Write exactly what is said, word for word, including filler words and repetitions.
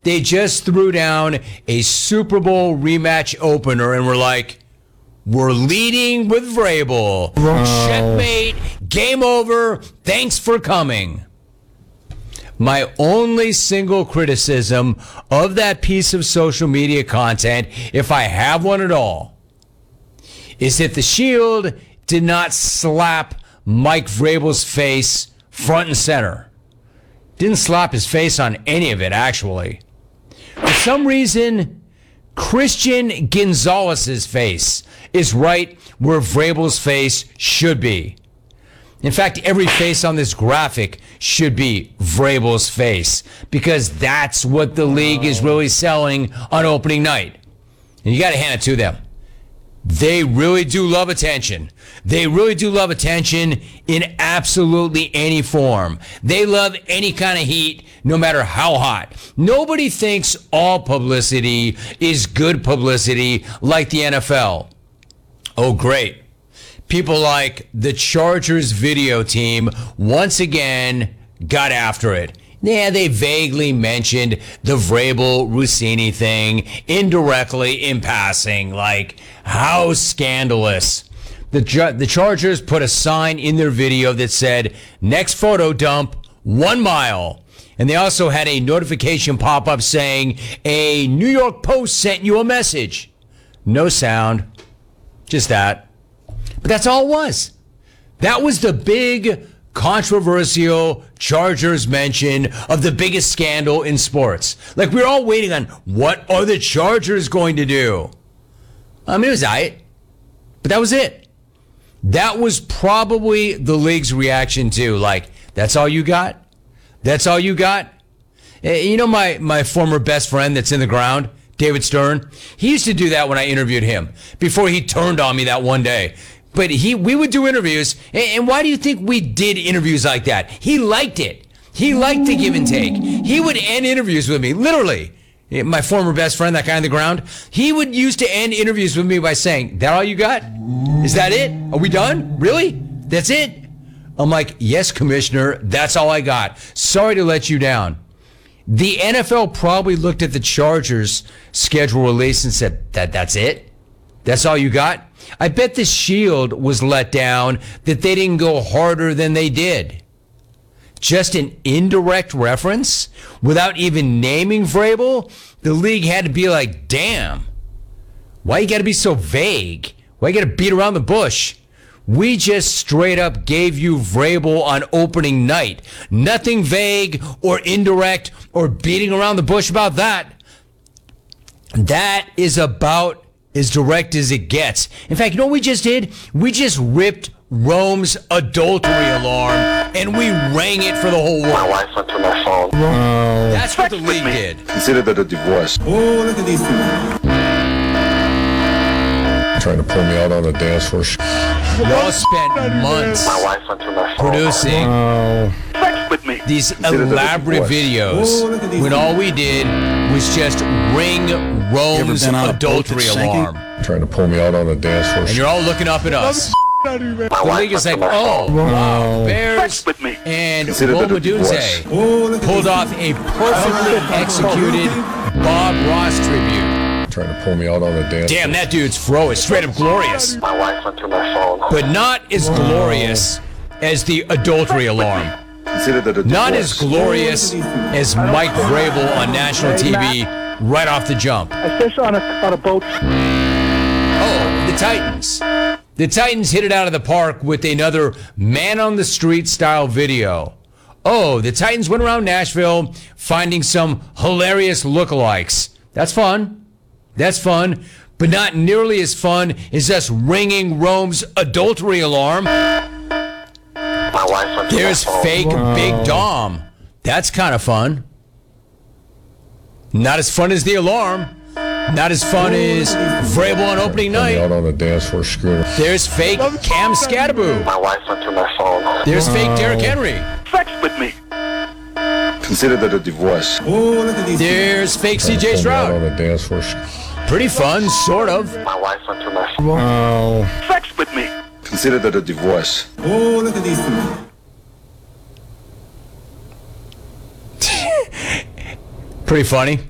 They just threw down a Super Bowl rematch opener and were like, we're leading with Vrabel. Oh. Checkmate. Game over. Thanks for coming. My only single criticism of that piece of social media content, if I have one at all, is that the Shield did not slap Mike Vrabel's face front and center. Didn't slap his face on any of it, actually. For some reason, Christian Gonzalez's face is right where Vrabel's face should be. In fact, every face on this graphic should be Vrabel's face, because that's what the league is really selling on opening night. And you got to hand it to them. They really do love attention. They really do love attention in absolutely any form. They love any kind of heat, no matter how hot. Nobody thinks all publicity is good publicity like the N F L. Oh, great. People like the Chargers video team once again got after it. Yeah, they vaguely mentioned the Vrabel-Rossini thing indirectly in passing. Like, how scandalous. The, the Chargers put a sign in their video that said, next photo dump, one mile. And they also had a notification pop up saying, a New York Post sent you a message. No sound. Just that. But that's all it was. That was the big controversial Chargers mention of the biggest scandal in sports. Like, we were all waiting on, what are the Chargers going to do? I mean, it was all right. But that was it. That was probably the league's reaction to, like, that's all you got? That's all you got? You know my, my former best friend that's in the ground, David Stern? He used to do that when I interviewed him, before he turned on me that one day. But he, we would do interviews, and why do you think we did interviews like that? He liked it. He liked the give and take. He would end interviews with me, literally. My former best friend, that guy on the ground, he would used to end interviews with me by saying, that all you got? Is that it? Are we done? Really? That's it? I'm like, yes, Commissioner, that's all I got. Sorry to let you down. The N F L probably looked at the Chargers' schedule release and said, that that's it? That's all you got? I bet the Shield was let down that they didn't go harder than they did. Just an indirect reference without even naming Vrabel? The league had to be like, damn, why you got to be so vague? Why you got to beat around the bush? We just straight up gave you Vrabel on opening night. Nothing vague or indirect or beating around the bush about that. That is about as direct as it gets. In fact, you know what we just did? We just ripped Rome's adultery alarm and we rang it for the whole world. My wife went through my phone. Wow. That's what the league did. Consider that a divorce. Oh, look at these people. Trying to pull me out on the dance floor. Y'all spent months My wife went through my phone. producing Wow. Sex with me. these Consider that a elaborate divorce. videos Oh, look at these when all we did was just ring Rome's been on a boat adultery that's sinking? alarm. Trying to pull me out on the dance floor. And you're all looking up at us. My The wife league is like, went through my oh, phone. wow, Bears Sex with me. and Consider that Rome a divorce. Odunze Oh, look at pulled these off a perfectly executed Bob Ross tribute. Trying to pull me out on the dance Damn, floor. that dude's fro is straight up glorious, My wife went through my phone. but not as glorious as the adultery alarm. Consider that a divorce. Not as glorious as Mike Vrabel on national T V right off the jump. I fish on a on a boat. Oh, the Titans. The Titans hit it out of the park with another man on the street style video. Oh, the Titans went around Nashville finding some hilarious lookalikes. That's fun. That's fun, but not nearly as fun as us ringing Rome's adultery alarm. My wife went through There's my phone. fake Big Dom. That's kind of fun. Not as fun as the alarm. Not as fun as Vrabel on opening Pull me out night. on the dance floor screwing. There's fake Cam Scattaboo. My wife went through my phone. There's fake Derrick Henry. Sex with me. Consider that a divorce. Oh, look at these people. There's fake C J Pull me out on Stroud. the dance floor. Pretty fun, sort of. My wife went through my phone. Wow. Sex with me. Consider that a divorce. Oh, look at these people. Pretty funny.